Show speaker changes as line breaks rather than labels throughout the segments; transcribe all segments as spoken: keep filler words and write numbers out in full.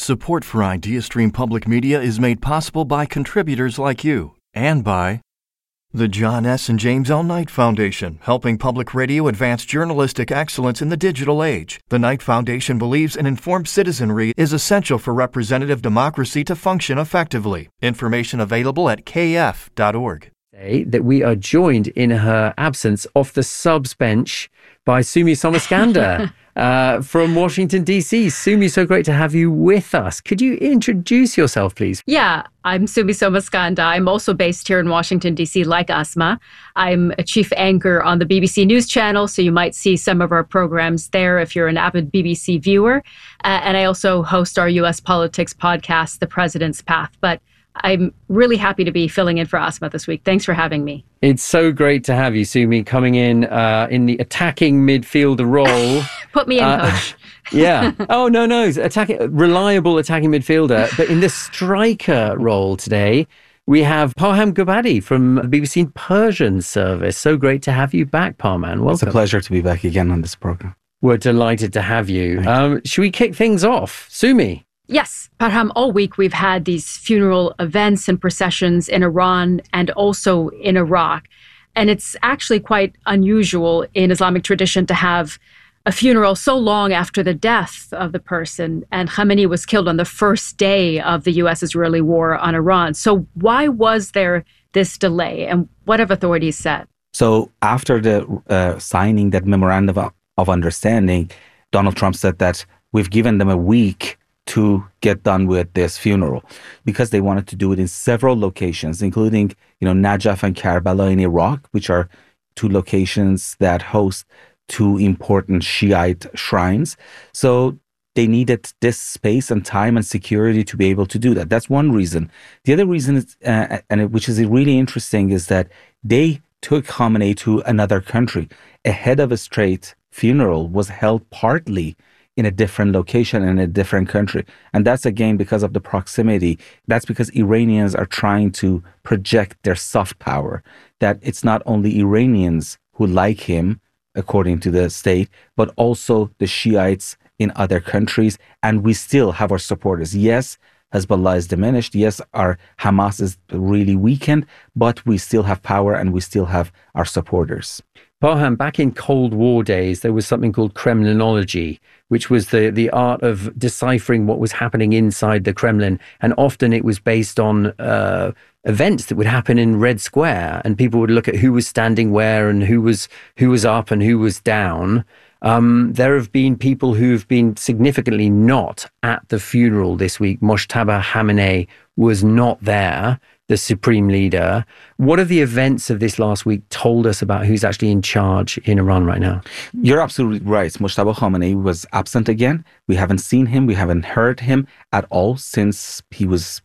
Support for IdeaStream Public Media is made possible by contributors like you and by the John S. and James L. Knight Foundation, helping public radio advance journalistic excellence in the digital age. The Knight Foundation believes an informed citizenry is essential for representative democracy to function effectively. Information available at k f dot org.
That we are joined in her absence off the subs bench by Sumi Somaskanda uh, from Washington, D C. Sumi, so great to have you with us. Could you introduce yourself, please?
Yeah, I'm Sumi Somaskanda. I'm also based here in Washington, D C, like Asma. I'm a chief anchor on the B B C News Channel, so you might see some of our programs there if you're an avid B B C viewer. Uh, and I also host our U S politics podcast, The President's Path. But I'm really happy to be filling in for Asma this week. Thanks for having me.
It's so great to have you, Sumi, coming in uh, in the attacking midfielder role.
Put me in,
uh,
coach.
Yeah. Oh, no, no. Attacking, reliable attacking midfielder. But in the striker role today, we have Parham Gobadi from the B B C Persian service. So great to have you back, Parman. Welcome.
It's a pleasure to be back again on this program.
We're delighted to have you. Um, should we kick things off? Sumi?
Yes, Parham, all week we've had these funeral events and processions in Iran and also in Iraq. And it's actually quite unusual in Islamic tradition to have a funeral so long after the death of the person. And Khamenei was killed on the first day of the U S-Israeli war on Iran. So why was there this delay, and what have authorities said?
So after the uh, signing that memorandum of, of understanding, Donald Trump said that we've given them a week to get done with this funeral, because they wanted to do it in several locations, including, you know, Najaf and Karbala in Iraq, which are two locations that host two important Shiite shrines. So they needed this space and time and security to be able to do that. That's one reason. The other reason, is, uh, and it, which is really interesting, is that they took Khamenei to another country. A head of a state funeral was held partly in a different location in a different country. And that's, again, because of the proximity. That's because Iranians are trying to project their soft power, that it's not only Iranians who like him, according to the state, but also the Shiites in other countries. And we still have our supporters. Yes, Hezbollah is diminished. Yes, our Hamas is really weakened, but we still have power and we still have our supporters.
Parham, back in Cold War days, there was something called Kremlinology, which was the, the art of deciphering what was happening inside the Kremlin. And often it was based on uh, events that would happen in Red Square, and people would look at who was standing where and who was who was up and who was down. Um, there have been people who have been significantly not at the funeral this week. Mojtaba Khamenei was not there, the supreme leader. What have the events of this last week told us about who's actually in charge in Iran right now?
You're absolutely right. Mojtaba Khamenei was absent again. We haven't seen him. We haven't heard him at all since he was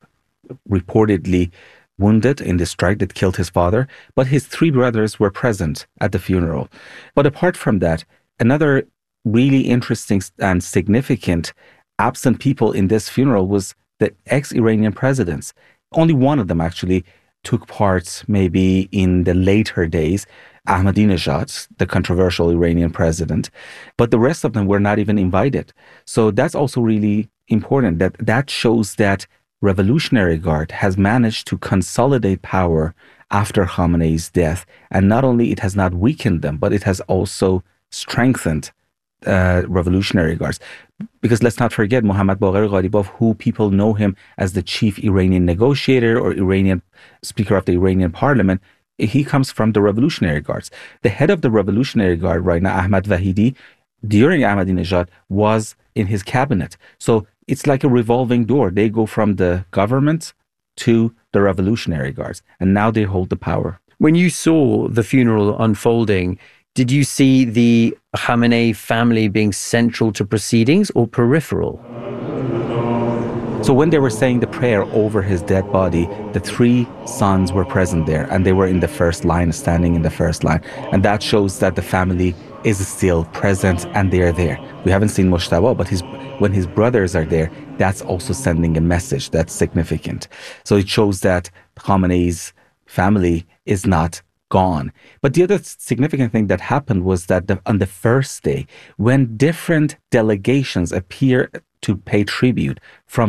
reportedly wounded in the strike that killed his father. But his three brothers were present at the funeral. But apart from that, another really interesting and significant absent people in this funeral was the ex-Iranian presidents. Only one of them actually took part maybe in the later days, Ahmadinejad, the controversial Iranian president, but the rest of them were not even invited. So that's also really important. That that shows that Revolutionary Guard has managed to consolidate power after Khamenei's death. And not only it has not weakened them, but it has also strengthened uh, Revolutionary Guards. Because let's not forget Mohammad Baqir Ghalibaf, who people know him as the chief Iranian negotiator or Iranian Speaker of the Iranian Parliament. He comes from the Revolutionary Guards. The head of the Revolutionary Guard right now, Ahmad Vahidi, during Ahmadinejad, was in his cabinet. So it's like a revolving door. They go from the government to the Revolutionary Guards, and now they hold the power.
When you saw the funeral unfolding, did you see the Khamenei family being central to proceedings or peripheral?
So when they were saying the prayer over his dead body, the three sons were present there, and they were in the first line, standing in the first line. And that shows that the family is still present and they are there. We haven't seen Mojtaba, but his, when his brothers are there, that's also sending a message that's significant. So it shows that Khamenei's family is not gone. But the other significant thing that happened was that the, on the first day, when different delegations appear to pay tribute from